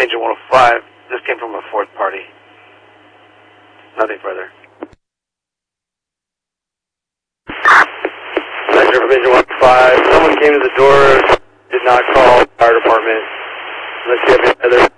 Ranger 105. This came from a fourth party. Nothing further. Ranger 105. Someone came to the door, did not call the fire department. Unless you have any other